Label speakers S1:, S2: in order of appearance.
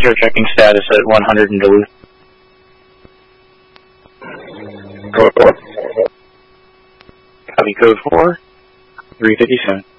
S1: Roger, checking status at 100 in Duluth. Code 4. Copy code 4. 350 soon.